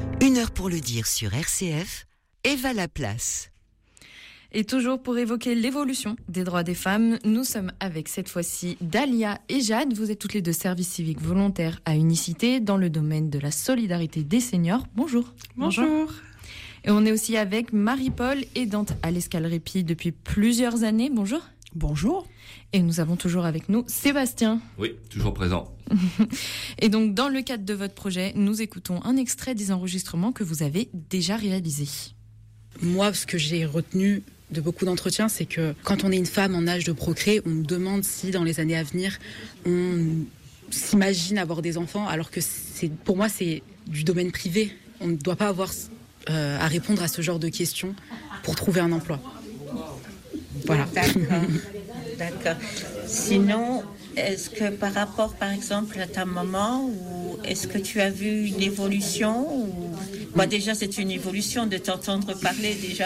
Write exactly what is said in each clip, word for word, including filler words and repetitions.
Une heure pour le dire sur R C F, Eva Laplace. Et toujours pour évoquer l'évolution des droits des femmes, nous sommes avec cette fois-ci Dalia et Jade. Vous êtes toutes les deux services civiques volontaires à Unicité dans le domaine de la solidarité des seniors. Bonjour. Bonjour. Bonjour. Et on est aussi avec Marie-Paul, aidante à l'Escale Répit depuis plusieurs années. Bonjour. Bonjour. Et nous avons toujours avec nous Sébastien. Oui, toujours présent. Et donc, dans le cadre de votre projet, nous écoutons un extrait des enregistrements que vous avez déjà réalisés. Moi, ce que j'ai retenu de beaucoup d'entretiens, c'est que quand on est une femme en âge de procréer, on nous demande si dans les années à venir, on s'imagine avoir des enfants, alors que c'est, pour moi, c'est du domaine privé. On ne doit pas avoir euh, à répondre à ce genre de questions pour trouver un emploi. Voilà. D'accord. D'accord. Sinon, est-ce que par rapport, par exemple, à ta maman, ou est-ce que tu as vu une évolution ou... Moi, déjà, c'est une évolution de t'entendre parler, déjà.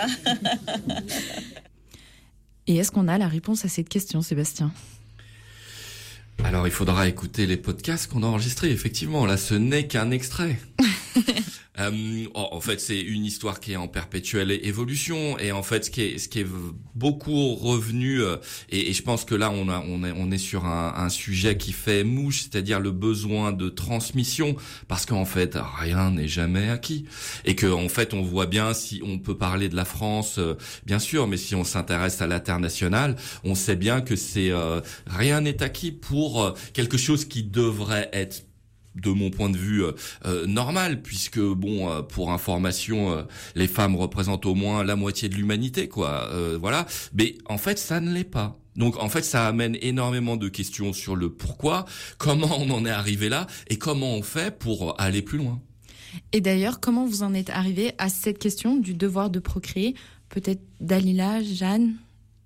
Et est-ce qu'on a la réponse à cette question, Sébastien ? Alors, il faudra écouter les podcasts qu'on a enregistrés. Effectivement, là, ce n'est qu'un extrait. Euh, en fait, c'est une histoire qui est en perpétuelle évolution, et en fait, ce qui est, ce qui est beaucoup revenu, euh, et, et je pense que là, on a, on est, on est sur un, un sujet qui fait mouche, c'est-à-dire le besoin de transmission, parce qu'en fait, rien n'est jamais acquis, et que en fait, on voit bien, si on peut parler de la France, euh, bien sûr, mais si on s'intéresse à l'international, on sait bien que c'est euh, rien n'est acquis pour euh, quelque chose qui devrait être, de mon point de vue, euh, normal, puisque bon, euh, pour information, euh, les femmes représentent au moins la moitié de l'humanité, quoi. Euh, voilà. Mais en fait, ça ne l'est pas. Donc en fait, ça amène énormément de questions sur le pourquoi, comment on en est arrivé là, et comment on fait pour aller plus loin. Et d'ailleurs, comment vous en êtes arrivé à cette question du devoir de procréer ? Peut-être Dalila, Jeanne ?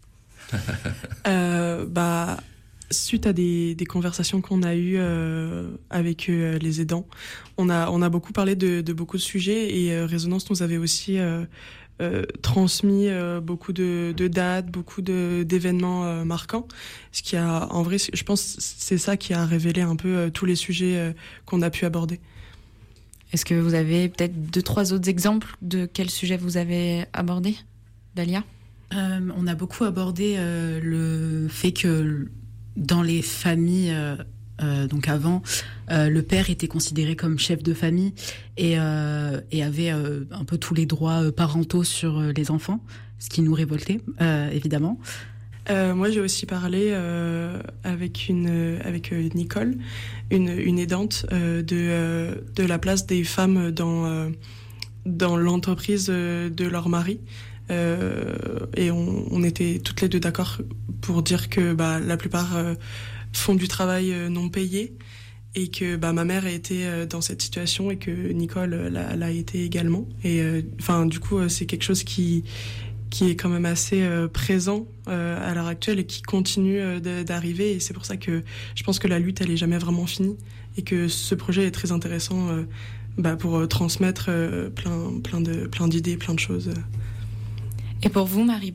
euh, Bah. Suite à des, des conversations qu'on a eues euh, avec euh, les aidants, on a, on a beaucoup parlé de, de beaucoup de sujets, et euh, Résonance nous avait aussi euh, euh, transmis euh, beaucoup de, de dates, beaucoup de, d'événements euh, marquants. Ce qui a, en vrai, je pense, c'est ça qui a révélé un peu euh, tous les sujets euh, qu'on a pu aborder. Est-ce que vous avez peut-être deux, trois autres exemples de quels sujets vous avez abordés, Dalia ? euh, On a beaucoup abordé euh, le fait que dans les familles, euh, euh, donc avant, euh, le père était considéré comme chef de famille et, euh, et avait euh, un peu tous les droits euh, parentaux sur euh, les enfants, ce qui nous révoltait, euh, évidemment. Euh, moi, j'ai aussi parlé euh, avec une avec euh, Nicole, une une aidante, euh, de euh, de la place des femmes dans euh, dans l'entreprise de leur mari. Euh, et on, on était toutes les deux d'accord pour dire que bah, la plupart euh, font du travail euh, non payé, et que bah, ma mère a été euh, dans cette situation, et que Nicole euh, l'a, l'a été également. Et enfin, euh, du coup, euh, c'est quelque chose qui qui est quand même assez euh, présent euh, à l'heure actuelle, et qui continue euh, de, d'arriver. Et c'est pour ça que je pense que la lutte, elle est jamais vraiment finie, et que ce projet est très intéressant euh, bah, pour euh, transmettre euh, plein plein de plein d'idées, plein de choses. Et pour vous, Marie-Paul ?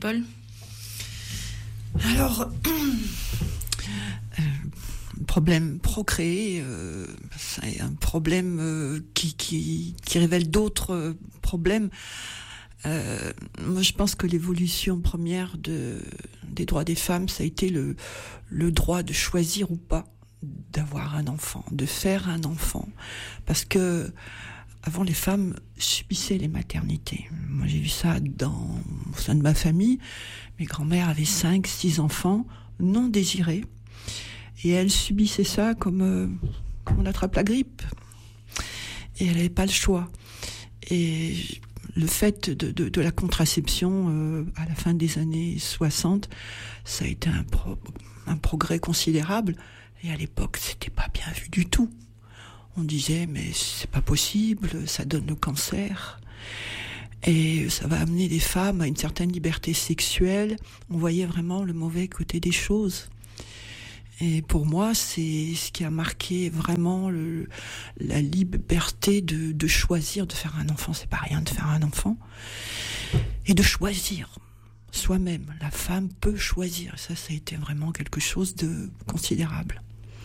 Alors, euh, problème procréé, euh, c'est un problème euh, qui, qui, qui révèle d'autres euh, problèmes. Euh, moi, je pense que l'évolution première de, des droits des femmes, ça a été le, le droit de choisir ou pas d'avoir un enfant, de faire un enfant. Parce que avant, les femmes subissaient les maternités. Moi, j'ai vu ça dans, au sein de ma famille. Mes grands-mères avaient cinq, six enfants non désirés. Et elles subissaient ça comme, euh, comme on attrape la grippe. Et elles n'avaient pas le choix. Et le fait de, de, de la contraception euh, à la fin des années soixante, ça a été un, pro, un progrès considérable. Et à l'époque, c'était pas bien vu du tout. On disait, mais c'est pas possible, ça donne le cancer. Et ça va amener des femmes à une certaine liberté sexuelle. On voyait vraiment le mauvais côté des choses. Et pour moi, c'est ce qui a marqué vraiment le, la liberté de, de choisir de faire un enfant. C'est pas rien de faire un enfant. Et de choisir soi-même. La femme peut choisir. Ça, ça a été vraiment quelque chose de considérable.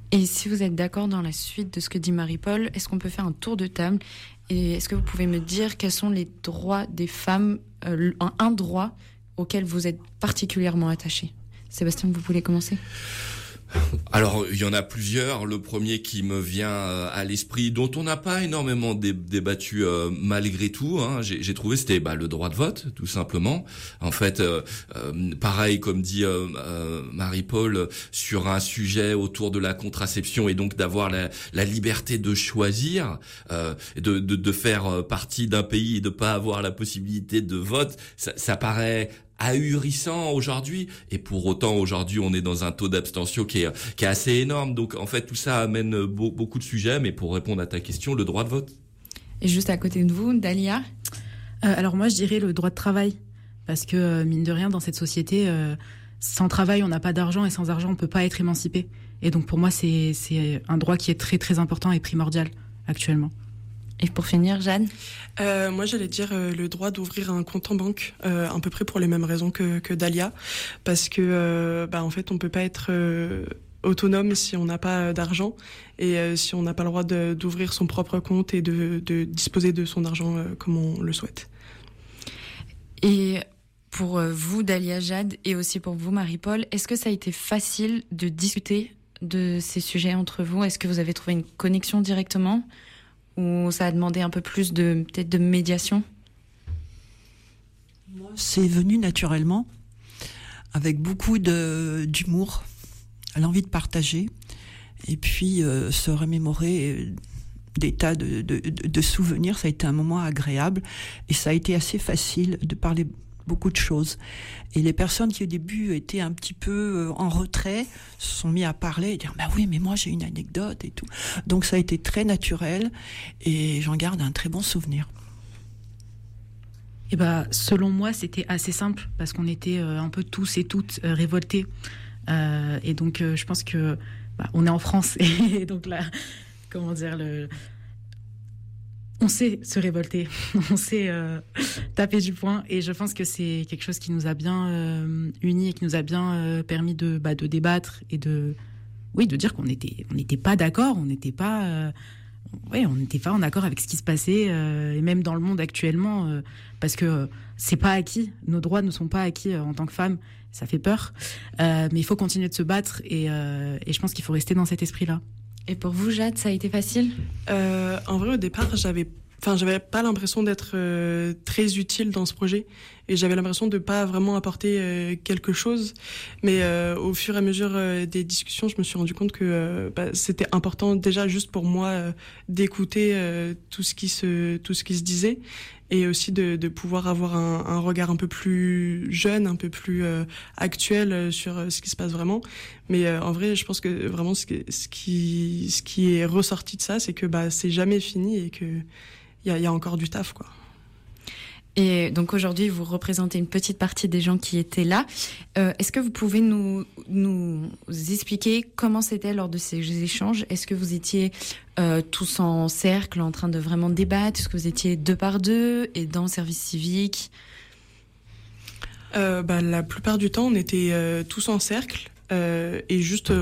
Et si vous êtes d'accord dans la suite de ce que dit Marie-Paul, est-ce qu'on peut faire un tour de table ? Et est-ce que vous pouvez me dire quels sont les droits des femmes, euh, un, un droit auquel vous êtes particulièrement attaché ? Sébastien, vous voulez commencer ? Alors, il y en a plusieurs. Le premier qui me vient à l'esprit, dont on n'a pas énormément dé- débattu euh, malgré tout, hein, j'ai, j'ai trouvé, c'était bah, le droit de vote, tout simplement. En fait, euh, euh, pareil, comme dit euh, euh, Marie-Paul, sur un sujet autour de la contraception et donc d'avoir la, la liberté de choisir, euh, de, de, de faire partie d'un pays et de pas avoir la possibilité de vote, ça, ça paraît ahurissant aujourd'hui, et pour autant aujourd'hui on est dans un taux d'abstention qui est qui est assez énorme. Donc en fait tout ça amène beau, beaucoup de sujets, mais pour répondre à ta question, le droit de vote. Et juste à côté de vous, Dalia ? euh, Alors moi je dirais le droit de travail, parce que mine de rien dans cette société, euh, sans travail on n'a pas d'argent, et sans argent on peut pas être émancipé. Et donc pour moi c'est c'est un droit qui est très très important et primordial actuellement. Et pour finir, Jeanne ? Euh, moi, j'allais dire euh, le droit d'ouvrir un compte en banque, euh, à peu près pour les mêmes raisons que, que Dalia, parce que, euh, bah, en fait, on peut pas être euh, autonome si on n'a pas d'argent, et euh, si on n'a pas le droit de, d'ouvrir son propre compte et de, de disposer de son argent euh, comme on le souhaite. Et pour vous, Dalia, Jade, et aussi pour vous, Marie-Paul, est-ce que ça a été facile de discuter de ces sujets entre vous ? Est-ce que vous avez trouvé une connexion directement ? Ou ça a demandé un peu plus de, peut-être de médiation ? Moi, c'est venu naturellement, avec beaucoup de, d'humour, l'envie de partager, et puis euh, se remémorer des tas de, de, de, de souvenirs. Ça a été un moment agréable, et ça a été assez facile de parler beaucoup de choses. Et les personnes qui au début étaient un petit peu en retrait se sont mis à parler et dire bah oui mais moi j'ai une anecdote et tout. Donc ça a été très naturel et j'en garde un très bon souvenir. Et bah selon moi c'était assez simple, parce qu'on était euh, un peu tous et toutes euh, révoltés, euh, et donc euh, je pense que bah, on est en France et donc là comment dire le on sait se révolter, on sait euh, taper du poing, et je pense que c'est quelque chose qui nous a bien euh, unis et qui nous a bien euh, permis de, bah, de débattre et de, oui, de dire qu'on était, on n'était pas d'accord, on n'était pas, euh, ouais, on n'était pas en accord avec ce qui se passait, euh, et même dans le monde actuellement, euh, parce que euh, c'est pas acquis, nos droits ne sont pas acquis euh, en tant que femmes, ça fait peur, euh, mais il faut continuer de se battre, et, euh, et je pense qu'il faut rester dans cet esprit-là. Et pour vous, Jade, ça a été facile ? Euh, en vrai, au départ, j'avais, enfin, j'avais pas l'impression d'être euh, très utile dans ce projet, et j'avais l'impression de pas vraiment apporter euh, quelque chose. Mais euh, au fur et à mesure euh, des discussions, je me suis rendu compte que euh, bah, c'était important déjà juste pour moi euh, d'écouter euh, tout ce qui se, tout ce qui se disait, et aussi de, de pouvoir avoir un, un regard un peu plus jeune, un peu plus euh, actuel euh, sur euh, ce qui se passe vraiment. Mais euh, en vrai, je pense que vraiment ce, que, ce qui ce qui est ressorti de ça, c'est que bah c'est jamais fini et que il y a, y a encore du taf, quoi. Et donc aujourd'hui, vous représentez une petite partie des gens qui étaient là. Euh, est-ce que vous pouvez nous, nous expliquer comment c'était lors de ces échanges ? Est-ce que vous étiez euh, tous en cercle, en train de vraiment débattre ? Est-ce que vous étiez deux par deux et dans le service civique ? euh, bah, La plupart du temps, on était euh, tous en cercle. Euh, et juste,